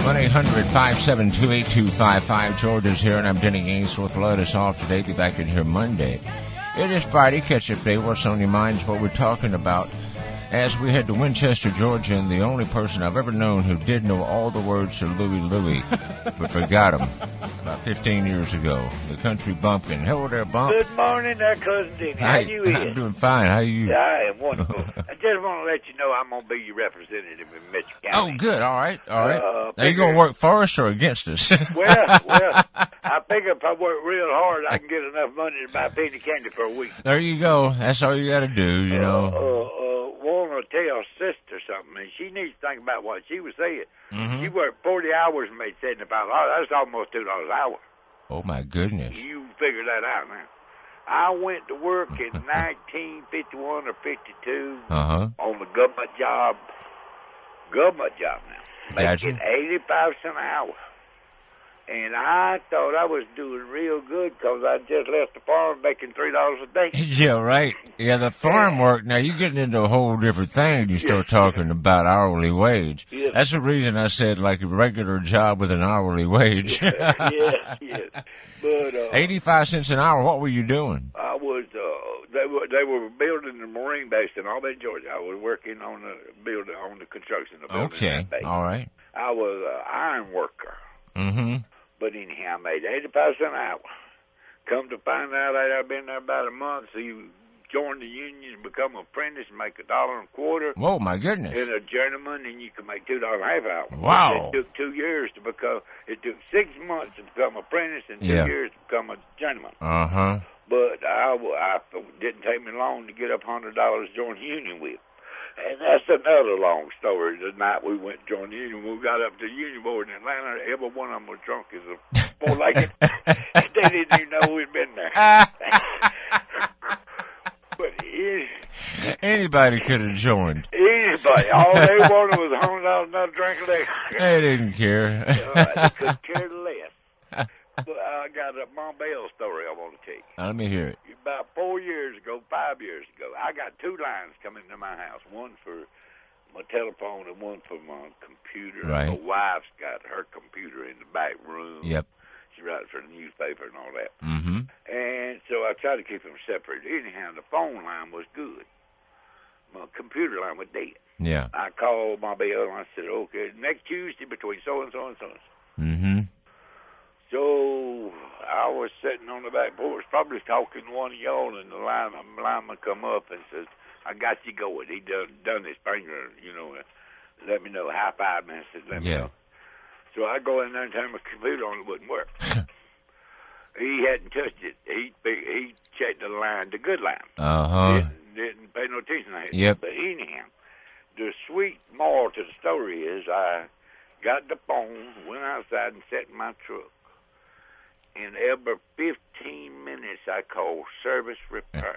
1-800-572-8255. George is here, and I'm Denny Ainsworth. Let us off today. Be back in here Monday. It is Friday. Catch-up day. What's on your mind is what we're talking about. As we head to Winchester, Georgia, and the only person I've ever known who did know all the words to Louie Louie, but forgot them about 15 years ago, the country bumpkin. Hello there, Bump. Good morning there, Cousin Dick. How you is? I'm doing fine. How are you? Yeah, I am wonderful. I just want to let you know I'm going to be your representative in Mitchell County. Oh, good. All right. Are you going to work for us or against us? well, I figure if I work real hard, I can get enough money to buy penny candy for a week. There you go. That's all you got to do, you know. Want to tell sister something, and she needs to think about what she was saying. Mm-hmm. She worked 40 hours and made $75. That's almost $2 an hour. Oh, my goodness. You figure that out now. I went to work in 1951 or 52 on the government job. Now. Making 85 cents an hour. And I thought I was doing real good because I just left the farm making $3 a day. Yeah, right. Yeah, the farm work. Now, you're getting into a whole different thing. You start talking about hourly wage. Yes. That's the reason I said like a regular job with an hourly wage. yes. But 85 cents an hour. What were you doing? I was. They were building the Marine base in Albany, Georgia. I was working on the building on the construction of the building. Okay. All right. I was an iron worker. Mm-hmm. But anyhow, I made 85 cents an hour. Come to find out, I'd been there about a month, so you join the union, become an apprentice, and make $1.25. Whoa, my goodness! And a journeyman, and you can make $2.50 an hour. Wow! It took 2 years to become. It took 6 months to become an apprentice, and 2 years to become a journeyman. But I didn't take me long to get up $100 to join the union with. And that's another long story. The night we went to join the union, we got up to the union board in Atlanta. Every one of them was drunk as a four-legged. They didn't even know we'd been there. But anybody could have joined. Anybody. All they wanted was $100 another drink a day. They didn't care. They could care less. But I got a Mom Bell story I want to tell you. Let me hear it. About 5 years ago, I got 2 lines coming to my house. One for my telephone and one for my computer. Right. My wife's got her computer in the back room. Yep. She writes for the newspaper and all that. Mm-hmm. And so I tried to keep them separate. Anyhow, the phone line was good. My computer line was dead. Yeah. I called my Bell and I said, okay, next Tuesday between so-and-so and so-and-so. Mm-hmm. So I was sitting on the back porch, probably talking to one of y'all, and the lineman come up and says, I got you going. He done his finger, let me know. High five me and said, let me know. So I go in there and turn my computer on, it wouldn't work. He hadn't touched it. He checked the line, the good line. Didn't pay no attention to it. Yep. But anyhow, the sweet moral to the story is I got the phone, went outside and sat in my truck. And every 15 minutes, I called service repair.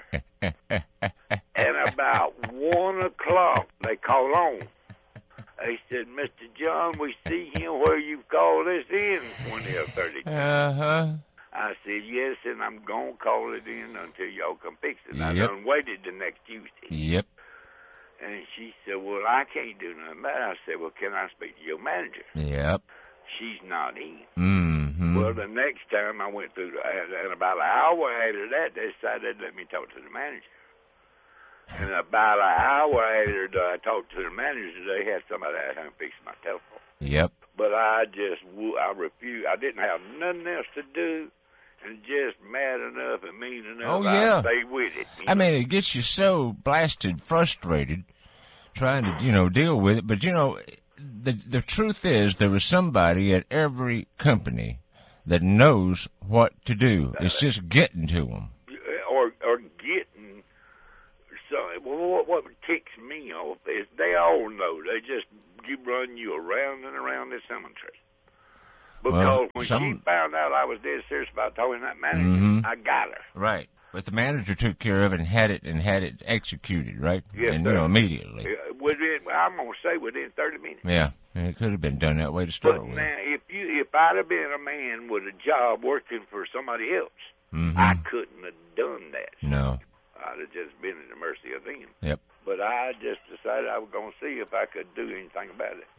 And about 1 o'clock, they call on. They said, Mr. John, we see him where you called us in 20 or 30 times. I said, yes, and I'm going to call it in until y'all come fix it. I done waited the next Tuesday. Yep. And she said, well, I can't do nothing about it. I said, well, can I speak to your manager? Yep. She's not in. Mm-hmm. Well, the next time I went through, and about an hour after that, they decided to let me talk to the manager. And about an hour after I talked to the manager, they had somebody out here fix my telephone. Yep. But I refused. I didn't have nothing else to do, and just mad enough and mean enough. I stayed with it. I mean, it gets you so blasted frustrated trying to, deal with it. But, the truth is there is somebody at every company that knows what to do. It's just getting to them. Or getting. So what ticks me off is they all know. They just run you around and around this cemetery. Because when she found out I was dead serious about talking to that manager, I got her. Right. But the manager took care of it and had it executed, right? Yes, and, sir. Immediately. I'm going to say within 30 minutes. Yeah. It could have been done that way to start with. Now, if I'd have been a man with a job working for somebody else, I couldn't have done that. No. I'd have just been at the mercy of them. Yep. But I just decided I was going to see if I could do anything about it.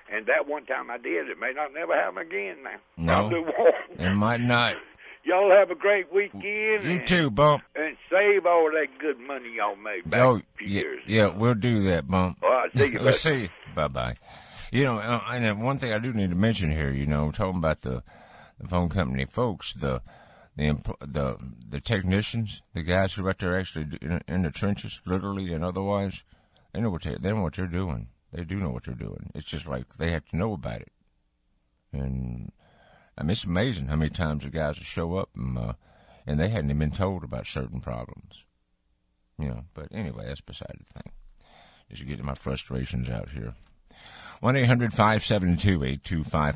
And that one time I did, it may not never happen again now. No, Probably won't. it might not. Y'all have a great weekend. You too, Bump. And save all that good money y'all made back a few years ago. Yeah, we'll do that, Bump. All right, see you. We'll see you. Bye-bye. You know, and one thing I do need to mention here, you know, talking about the phone company folks, the technicians, the guys who are out there actually in the trenches, literally and otherwise, they know what they're doing. They do know what they're doing. It's just like they have to know about it. And I mean, it's amazing how many times the guys will show up and they hadn't even been told about certain problems. You know, but anyway, that's beside the thing. Just getting my frustrations out here. 1-800-572-8255,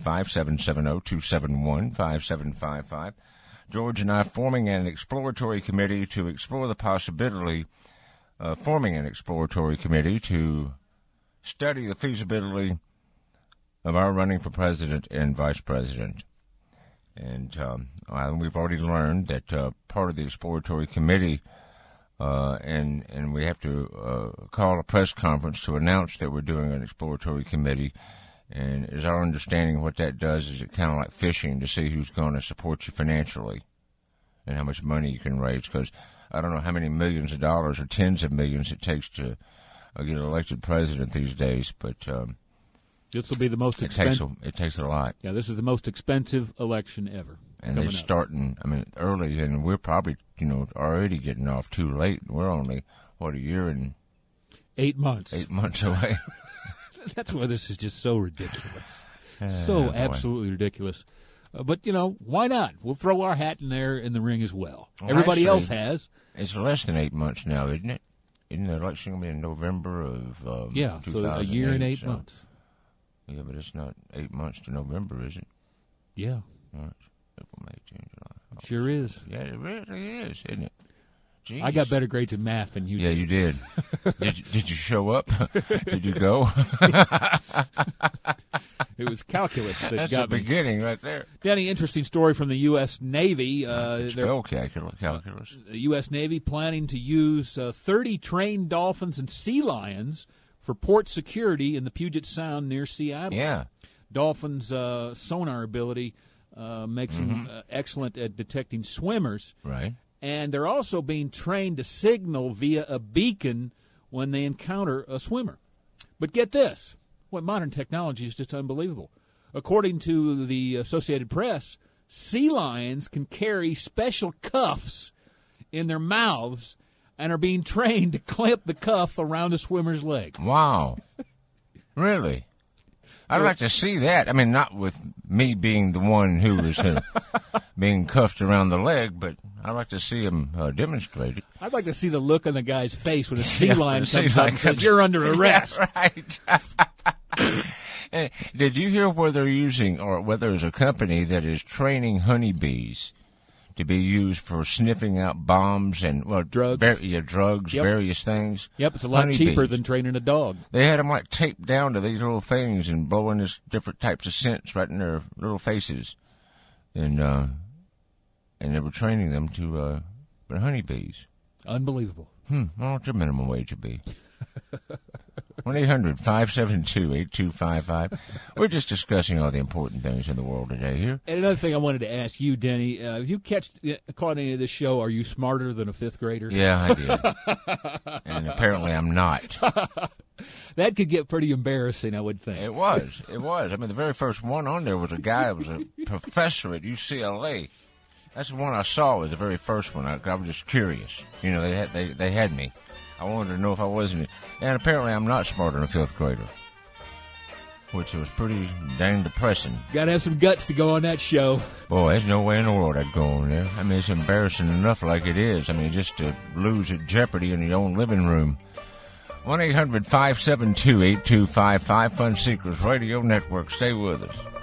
770-271-5755. George and I are forming an exploratory committee to explore the possibility of forming an exploratory committee to study the feasibility of our running for president and vice president. And we've already learned that part of the exploratory committee, and we have to call a press conference to announce that we're doing an exploratory committee. And is our understanding what that does is it kind of like fishing to see who's going to support you financially and how much money you can raise. Because I don't know how many millions of dollars or tens of millions it takes to get elected president these days, but this will be the most expensive. It takes a lot. Yeah, this is the most expensive election ever. And they're starting, I mean, early, and we're probably, you know, already getting off too late. We're only, a year and 8 months. 8 months away. That's why this is just so ridiculous. So absolutely ridiculous. But, you know, why not? We'll throw our hat in there in the ring as well. Everybody else has. It's less than 8 months now, isn't it? Isn't the election going to be in November of 2008? So a year and 8 months. Yeah, but it's not 8 months to November, is it? Yeah. March, April, May, June, July. August. Sure is. Yeah, it really is, isn't it? Jeez. I got better grades in math than you did. Yeah, you did. Did you show up? Did you go? It was calculus that That's got the me. beginning right there. Danny, interesting story from the U.S. Navy. Spell calculus. The U.S. Navy planning to use 30 trained dolphins and sea lions for port security in the Puget Sound near Seattle. Yeah. Dolphins' sonar ability makes them excellent at detecting swimmers. Right. And they're also being trained to signal via a beacon when they encounter a swimmer. But get this. What modern technology is just unbelievable. According to the Associated Press, sea lions can carry special cuffs in their mouths and are being trained to clamp the cuff around a swimmer's leg. Wow. Really? I'd like to see that. I mean, not with me being the one who is being cuffed around the leg, but I'd like to see him demonstrate it. I'd like to see the look on the guy's face when a sea lion comes up and says, "You're under arrest." Yeah, right. Did you hear where they're using, or whether there's a company that is training honeybees to be used for sniffing out bombs and drugs, drugs, yep. Various things? Yep, it's a lot cheaper than training a dog. They had them like taped down to these little things and blowing this different types of scents right in their little faces, and they were training them to for honeybees. Unbelievable. What's their minimum wage would be? 1-800-572-8255. We're just discussing all the important things in the world today here. And another thing I wanted to ask you, Denny, if you caught any of this show, are you smarter than a fifth grader? Yeah, I did. And apparently I'm not. That could get pretty embarrassing, I would think. It was. I mean, the very first one on there was a guy who was a professor at UCLA. That's the one I saw, was the very first one. I was just curious. You know, they had me. I wanted to know if I wasn't. And apparently I'm not smarter than a fifth grader, which was pretty dang depressing. Got to have some guts to go on that show. Boy, there's no way in the world I'd go on there. I mean, it's embarrassing enough like it is. I mean, just to lose at Jeopardy in your own living room. 1-800-572-8255, Fun Seekers Radio Network. Stay with us.